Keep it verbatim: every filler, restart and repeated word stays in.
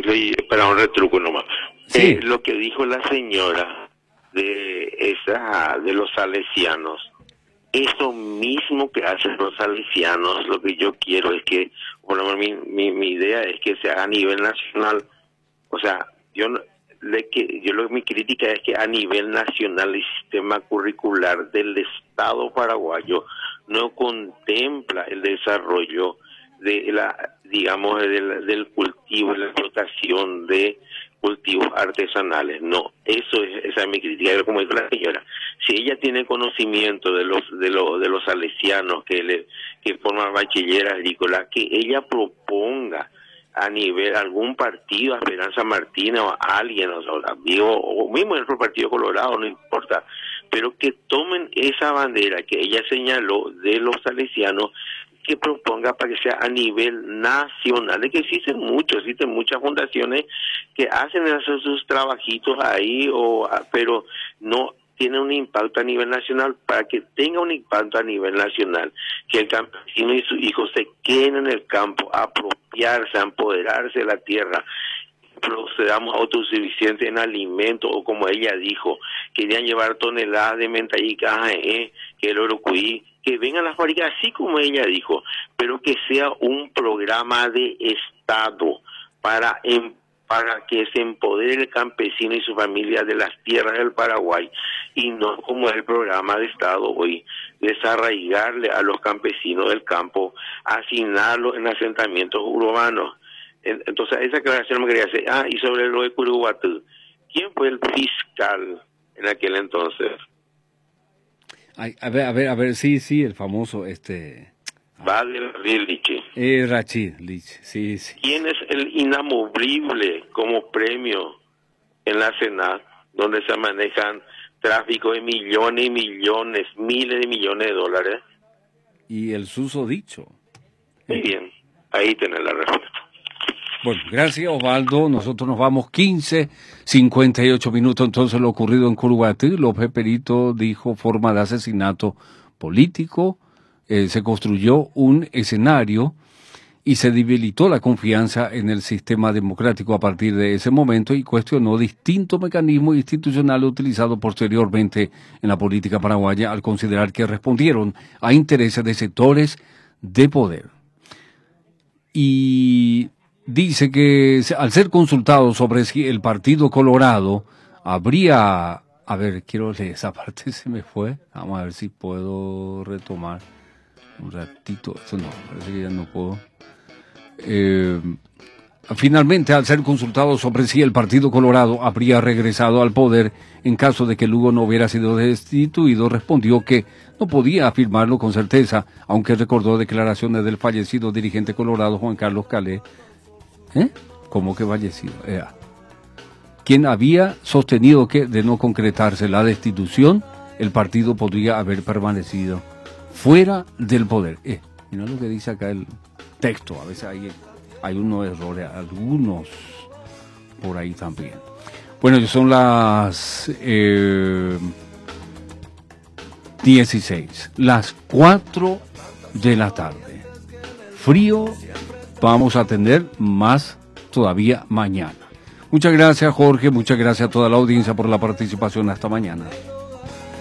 decirle para un retruco nomás. Sí. Eh, lo que dijo la señora de esa de los salesianos, eso mismo que hacen los salesianos, lo que yo quiero es que, bueno, mi, mi, mi idea es que se haga a nivel nacional. O sea, yo no, le que yo lo mi crítica es que a nivel nacional el sistema curricular del Estado paraguayo no contempla el desarrollo de la, digamos, del, del cultivo, la explotación de cultivos artesanales. No, eso es, esa es mi crítica. Como dijo la señora, si ella tiene conocimiento de los de los de los salesianos que le que forman bachiller agrícola, que ella proponga a nivel algún partido, a Esperanza Martina o a alguien, o, sea, digo, o mismo en el Partido Colorado, no importa, pero que tomen esa bandera que ella señaló de los salesianos, que proponga para que sea a nivel nacional. De que existen muchos, existen muchas fundaciones que hacen esos, sus trabajitos ahí, o pero no tiene un impacto a nivel nacional. Para que tenga un impacto a nivel nacional, que el campesino y sus hijos se queden en el campo, a apropiarse, a empoderarse de la tierra, procedamos autosuficientes en alimentos, o como ella dijo, querían llevar toneladas de menta y caja, eh, que el orocuí, que vengan las fábricas, así como ella dijo, pero que sea un programa de Estado para em, para que se empodere el campesino y su familia de las tierras del Paraguay, y no como es el programa de Estado hoy, desarraigarle a los campesinos del campo, asignarlos en asentamientos urbanos. Entonces, esa aclaración me quería hacer. Ah, y sobre lo de Curuguatú, ¿quién fue el fiscal en aquel entonces? Ay, a ver, a ver, a ver, sí, sí, el famoso, este... Bader Lich. Eh, Rachid Lich, sí, sí. ¿Quién es el inamovible como premio en la Senat, donde se manejan tráfico de millones y millones, miles de millones de dólares? Y el susodicho. Muy bien, ahí tenés la respuesta. Bueno, gracias Osvaldo, nosotros nos vamos quince, cincuenta y ocho minutos, entonces lo ocurrido en Curuguatú. López Perito dijo forma de asesinato político, eh, se construyó un escenario y se debilitó la confianza en el sistema democrático a partir de ese momento, y cuestionó distintos mecanismos institucionales utilizados posteriormente en la política paraguaya, al considerar que respondieron a intereses de sectores de poder. Y dice que al ser consultado sobre si el Partido Colorado habría... A ver, quiero leer esa parte, se me fue. Vamos a ver si puedo retomar un ratito. Esto no, parece que ya no puedo. Eh, finalmente, al ser consultado sobre si el Partido Colorado habría regresado al poder en caso de que Lugo no hubiera sido destituido, respondió que no podía afirmarlo con certeza, aunque recordó declaraciones del fallecido dirigente colorado Juan Carlos Calé. ¿Eh? ¿Cómo que fallecido? Eh, quien había sostenido que, de no concretarse la destitución, el partido podría haber permanecido fuera del poder. Eh, mira lo que dice acá el texto, a veces hay, hay unos errores, algunos por ahí también. Bueno, ya son las eh, dieciséis, las cuatro de la tarde. Frío, vamos a tener más todavía mañana. Muchas gracias, Jorge, muchas gracias a toda la audiencia por la participación. Hasta mañana.